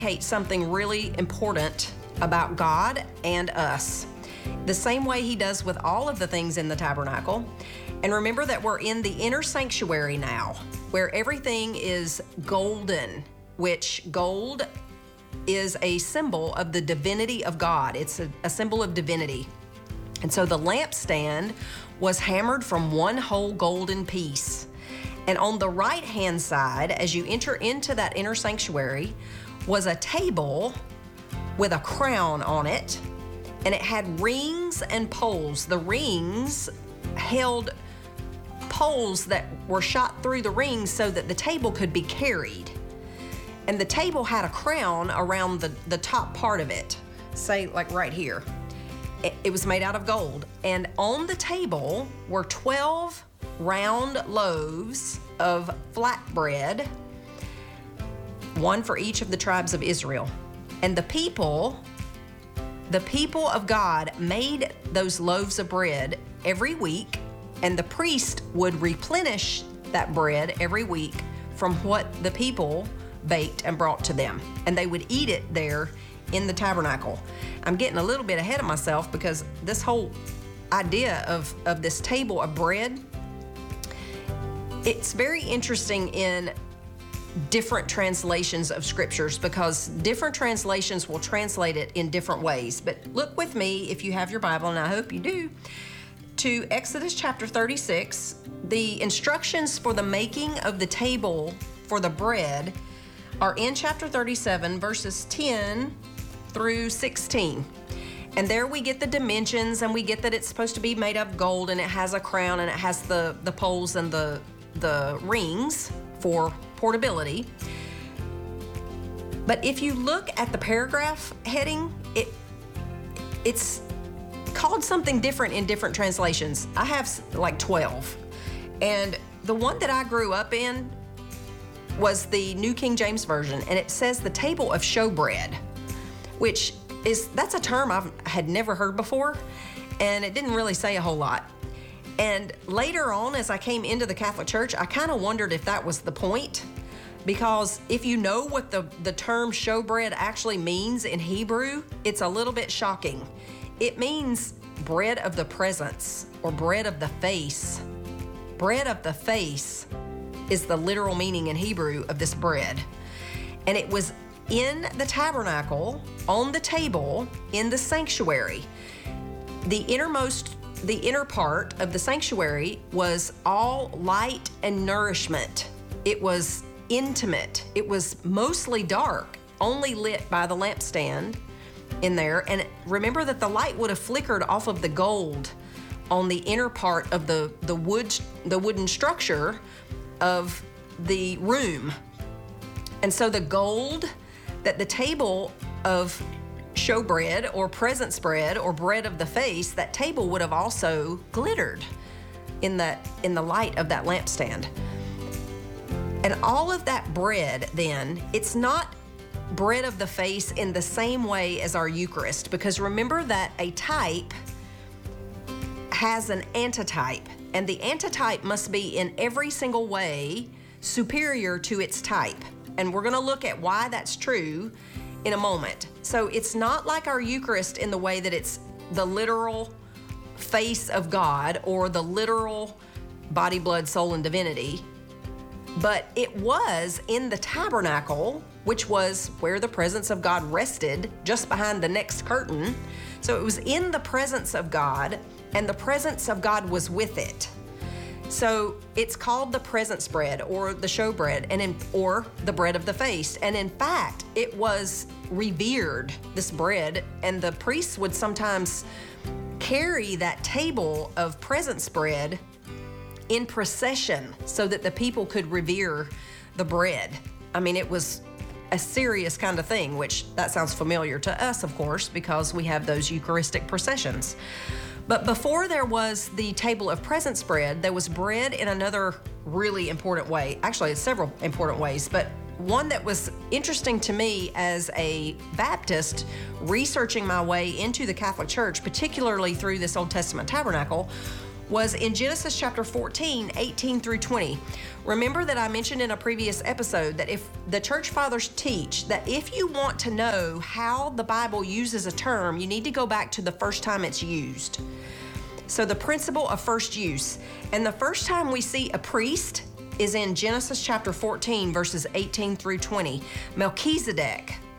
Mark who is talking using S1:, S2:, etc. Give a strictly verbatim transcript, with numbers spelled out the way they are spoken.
S1: communicate something really important about God and us, the same way he does with all of the things in the tabernacle. And remember that we're in the inner sanctuary now, where everything is golden, which gold is a symbol of the divinity of God. It's a, a symbol of divinity. And so the lampstand was hammered from one whole golden piece. And on the right-hand side, as you enter into that inner sanctuary, was a table with a crown on it, and it had rings and poles. The rings held poles that were shot through the rings so that the table could be carried. And the table had a crown around the, the top part of it, say like right here. It, it was made out of gold. And on the table were twelve round loaves of flatbread, one for each of the tribes of Israel. And the people, the people of God made those loaves of bread every week, and the priest would replenish that bread every week from what the people baked and brought to them. And they would eat it there in the tabernacle. I'm getting a little bit ahead of myself because this whole idea of, of this table of bread, it's very interesting in different translations of scriptures because different translations will translate it in different ways. But look with me, if you have your Bible, and I hope you do, to Exodus chapter thirty-six. The instructions for the making of the table for the bread are in chapter thirty-seven, verses ten through sixteen. And there we get the dimensions, and we get that it's supposed to be made of gold, and it has a crown, and it has the, the poles and the, the rings for portability. But if you look at the paragraph heading, it it's called something different in different translations. I have like twelve. And the one that I grew up in was the New King James Version, and it says the table of showbread, which is, that's a term I've had never heard before, and it didn't really say a whole lot. And later on, as I came into the Catholic Church, I kind of wondered if that was the point, because if you know what the, the term showbread actually means in Hebrew, it's a little bit shocking. It means bread of the presence or bread of the face. Bread of the face is the literal meaning in Hebrew of this bread. And it was in the tabernacle, on the table, in the sanctuary. The innermost, the inner part of the sanctuary was all light and nourishment. It was intimate. It was mostly dark, only lit by the lampstand in there. And remember that the light would have flickered off of the gold on the inner part of the, the wood, the wooden structure of the room. And so the gold that the table of showbread or presence bread or bread of the face, that table would have also glittered in that in the light of that lampstand. And all of that bread then, it's not bread of the face in the same way as our Eucharist, because remember that a type has an antitype, and the antitype must be in every single way superior to its type. And we're going to look at why that's true in a moment. So it's not like our Eucharist in the way that it's the literal face of God or the literal body, blood, soul, and divinity, but it was in the tabernacle, which was where the presence of God rested, just behind the next curtain. So it was in the presence of God, and the presence of God was with it. So it's called the presence bread or the showbread, and in, or the bread of the face. And in fact, it was revered, this bread, and the priests would sometimes carry that table of presence bread in procession so that the people could revere the bread. I mean, it was a serious kind of thing, which that sounds familiar to us, of course, because we have those Eucharistic processions. But before there was the table of presence bread, there was bread in another really important way. Actually, it's several important ways, but one that was interesting to me as a Baptist researching my way into the Catholic Church, particularly through this Old Testament tabernacle, was in Genesis chapter fourteen, eighteen through twenty. Remember that I mentioned in a previous episode that if the church fathers teach that if you want to know how the Bible uses a term, you need to go back to the first time it's used. So the principle of first use. And the first time we see a priest is in Genesis chapter fourteen, verses eighteen through twenty. Melchizedek